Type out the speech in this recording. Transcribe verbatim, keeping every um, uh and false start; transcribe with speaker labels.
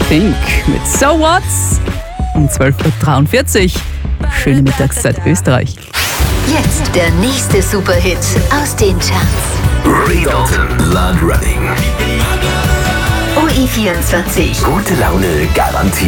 Speaker 1: Pink mit So What um zwölf Uhr dreiundvierzig. Schöne Mittagszeit Österreich.
Speaker 2: Jetzt der nächste Superhit aus den Charts.
Speaker 3: Ray Dalton, Blood Running.
Speaker 2: O E vierundzwanzig.
Speaker 3: Gute Laune garantiert.